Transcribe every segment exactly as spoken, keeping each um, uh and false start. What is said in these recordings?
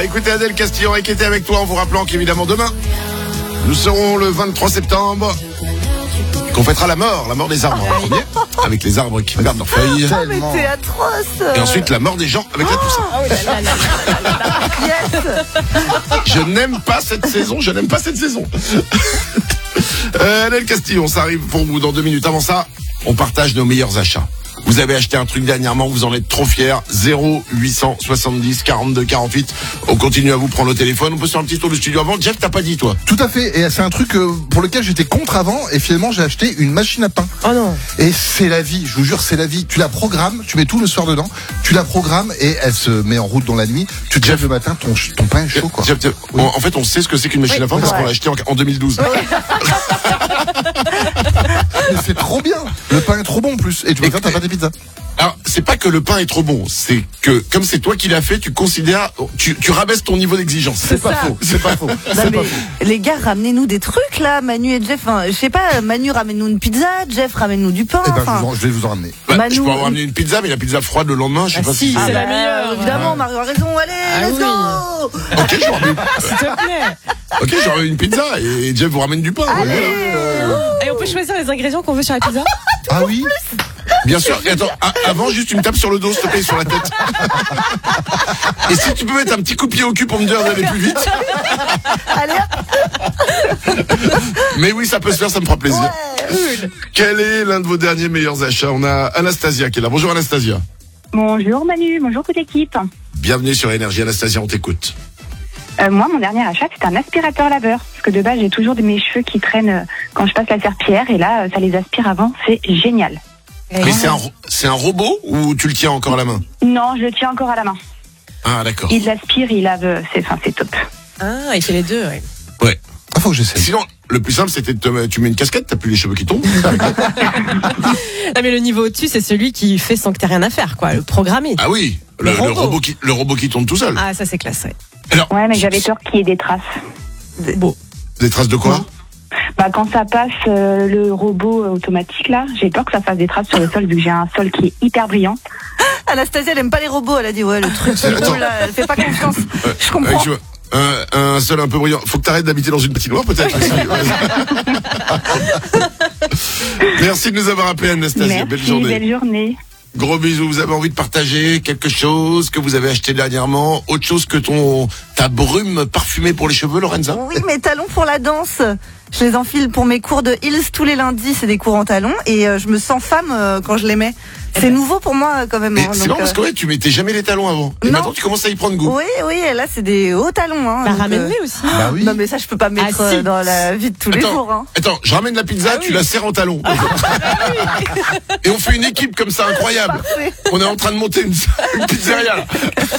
va écouter Adèle Castillon qui était avec toi en vous rappelant qu'évidemment demain, nous serons le vingt-trois septembre, qu'on fêtera la mort, la mort des arbres en premier, avec les arbres qui perdent leurs feuilles. Oh, mais c'est atroce. Et ensuite la mort des gens avec la Toussaint. Oh là là là là là là. Yes. Je n'aime pas cette saison, je n'aime pas cette saison. euh, Adèle Castillon, ça arrive pour vous dans deux minutes. Avant ça, on partage nos meilleurs achats. Vous avez acheté un truc dernièrement, vous en êtes trop fiers. zéro huit cent soixante-dix quarante-deux quarante-huit. On continue à vous prendre au téléphone. On peut se faire un petit tour du studio avant. Jeff, t'as pas dit, toi? Tout à fait. Et c'est un truc euh, pour lequel j'étais contre avant. Et finalement, j'ai acheté une machine à pain. Oh non. Et c'est la vie. Je vous jure, c'est la vie. Tu la programmes, tu mets tout le soir dedans. Tu la programmes et elle se met en route dans la nuit. Tu te lèves le matin, ton, ton pain est chaud, quoi. Jeff, Jeff, Oui. En fait, on sait ce que c'est qu'une machine Oui, à pain parce ouais. qu'on l'a acheté en, en deux mille douze. Mais c'est trop bien. Le pain est trop bon en plus. Et tu peux faire ta pâte à pizza. Alors, c'est pas que le pain est trop bon, c'est que comme c'est toi qui l'as fait, tu considères, tu, tu rabaisses ton niveau d'exigence. C'est pas ça. faux. C'est pas faux. Non, C'est mais pas faux. les gars, ramenez-nous des trucs là, Manu et Jeff. Enfin, je sais pas, Manu ramène-nous une pizza, Jeff ramène-nous du pain. Eh ben, je, Enfin, vous en- je vais vous en ramener. Bah, Manu- je peux en ramener une pizza, mais la pizza froide le lendemain, je sais Ah pas si, si. c'est bah, la meilleure. Évidemment, Mario a raison. Allez, Ah let's oui. go. Ok, je ramène, S'il te plaît. ok, je ramène une pizza et Jeff vous ramène du pain. Allez. Et on peut choisir les ingrédients qu'on veut sur la pizza? Ah oui. Bien sûr. Et attends, a- avant, juste tu me tapes sur le dos, s'il te plaît, sur la tête. Et si tu peux mettre un petit coup de pied au cul pour me dire d'aller plus vite. Allez, Mais oui, ça peut se faire, ça me fera plaisir. ouais. Quel est l'un de vos derniers meilleurs achats? On a Anastasia qui est là. Bonjour Anastasia. Bonjour Manu, bonjour toute l'équipe. Bienvenue sur Énergie. Anastasia, on t'écoute. Euh, moi, mon dernier achat, c'est un aspirateur laveur. Parce que de base, j'ai toujours de mes cheveux qui traînent euh, quand je passe la serpillière. Et là, euh, ça les aspire avant. C'est génial. Mais c'est un, ro- c'est un robot ou tu le tiens encore à la main? Non, je le tiens encore à la main. Ah, d'accord. Il l'aspire, il lave. euh, C'est, enfin, c'est top. Ah, il fait les deux, ouais. Ouais. Ah, faut que j'essaie. Sinon, le plus simple, c'était de te mettre, tu mets une casquette, t'as plus les cheveux qui tombent. Non, mais le niveau au-dessus, c'est celui qui fait sans que t'aies rien à faire, quoi. Le programmé. Ah oui, le, Le le robot. robot qui, le robot qui tourne tout seul. Ah, ça, c'est classe, ouais. Alors, Ouais, mais j'avais peur qu'il y ait des traces. Bon. des traces de quoi? Bah, quand ça passe euh, le robot euh, automatique, là, j'ai peur que ça fasse des traces sur le sol, vu que j'ai un sol qui est hyper brillant. Anastasia, elle aime pas les robots. Elle a dit ouais, le truc qui Attends. roule là, elle fait pas confiance. Euh, Je comprends. avec, tu vois, un, un sol un peu brillant. Faut que t'arrêtes d'habiter dans une patinoire, peut-être. aussi. Merci de nous avoir appelé, Anastasia. Merci, Belle journée. belle journée. Gros bisous. Vous avez envie de partager quelque chose que vous avez acheté dernièrement, autre chose que ton ta brume parfumée pour les cheveux, Lorenza? Oui, mes talons pour la danse. Je les enfile pour mes cours de heels tous les lundis. C'est des cours en talons et euh, je me sens femme euh, quand je les mets. C'est nouveau pour moi quand même. Mais hein, c'est donc, marrant parce euh, que ouais, tu mettais jamais les talons avant. Et Non. maintenant tu commences à y prendre goût. Oui, oui, et là c'est des hauts talons. Hein, Bah, donc, ramène-les euh, aussi. Bah oui. Non mais ça je peux pas mettre Ah, si. euh, dans la vie de tous les Attends, jours. Hein. attends, je ramène la pizza, Ah tu oui. la serres en talons. Et on fait une équipe comme ça incroyable. Parfait. On est en train de monter une, une pizzeria là.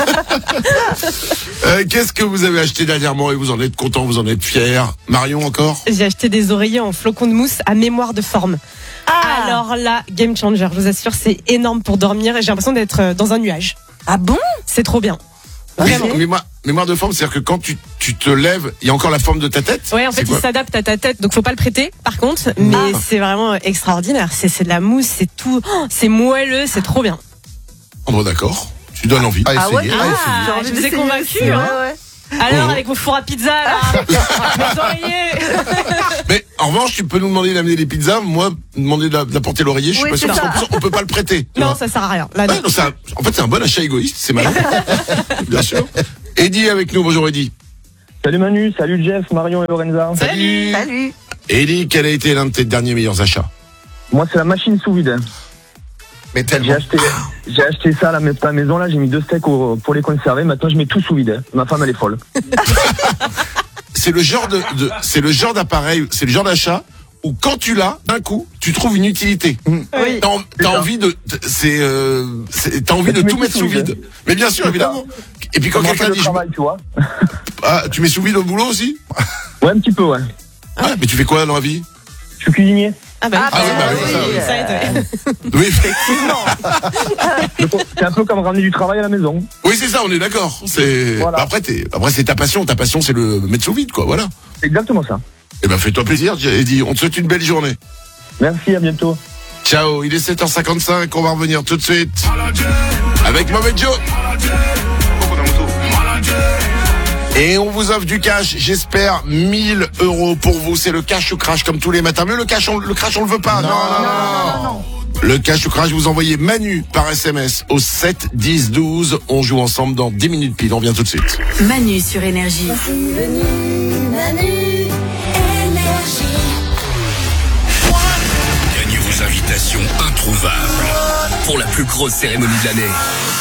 Euh, Qu'est-ce que vous avez acheté dernièrement et vous en êtes content, vous en êtes fiers? Marion encore? J'ai acheté des oreillers en flocons de mousse à mémoire de forme. Ah, Alors là, game changer, je vous assure, c'est énorme pour dormir et j'ai l'impression d'être euh, dans un nuage. ah bon? C'est trop bien. Oui, Vraiment. mémoire, mémoire de forme, c'est-à-dire que quand tu, tu te lèves, il y a encore la forme de ta tête? Ouais, en fait, C'est il quoi? s'adapte à ta tête, donc faut pas le prêter, par contre. Mais Ah. c'est vraiment extraordinaire. C'est, c'est de la mousse, c'est tout, oh, c'est moelleux, c'est trop bien. Oh, bon, d'accord. Tu donnes envie. À Ah ouais? essayer. à Ah. essayer. J'ai envie je vous ai d'essayer convaincu, aussi, hein. ouais, ouais. Alors, Oh. avec vos fours à pizza, là, mes oreillers. Mais en revanche, tu peux nous demander d'amener les pizzas. Moi, demander d'a- d'apporter l'oreiller, je suis Oui, pas sûr c'est parce qu'en ça. plus, on peut pas le prêter. tu Non, vois. ça sert à rien. Là, Ouais, non. non, c'est un- en fait, c'est un bon achat égoïste, c'est malin. Bien sûr. Eddie avec nous. Bonjour Eddie. Salut Manu, salut Jeff, Marion et Lorenza. Salut. Salut. Eddie, quel a été l'un de tes derniers meilleurs achats? Moi c'est la machine sous vide. Mais J'ai tellement. acheté, j'ai acheté ça à la ma- à la maison là, j'ai mis deux steaks au- pour les conserver. Maintenant je mets tout sous vide. Ma femme elle est folle. C'est le genre de, de c'est le genre d'appareil, c'est le genre d'achat où quand tu l'as, d'un coup, tu trouves une utilité. Oui. T'as, en- t'as ça. envie de, de- c'est, euh, c'est- t'as envie Mais de tu mets tout tout mettre sous sous vide. vide. Mais bien sûr, C'est évidemment. Et puis quand Comment quelqu'un faire dit, le je- travail, tu vois. ah, tu mets sous vide au boulot aussi? Ouais un petit peu ouais. Ah, mais tu fais quoi dans la vie? Je suis cuisinier. Ah bah, Ah, oui, bah oui, ça, oui. ça aide, ouais. Oui, Donc, C'est un peu comme ramener du travail à la maison. oui, c'est ça, on est d'accord. C'est, Voilà. bah, après, t'es, après, c'est ta passion. Ta passion, c'est le mettre sous vide, quoi. Voilà. C'est exactement ça. Eh ben, fais-toi plaisir, Eddie. On te souhaite une belle journée. Merci, à bientôt. Ciao, il est sept heures cinquante-cinq, on va revenir tout de suite avec Mauvais Joe. Et on vous offre du cash, j'espère mille euros pour vous. C'est le cash ou crash comme tous les matins. Mais le cash, on, le crash, on le veut pas. Non, non, non, non, non. non. Le cash ou crash, vous envoyez Manu par S M S au sept dix douze. On joue ensemble dans dix minutes pile. On vient tout de suite. Manu sur Énergie. Gagnez vos invitations introuvables pour la plus grosse cérémonie de l'année.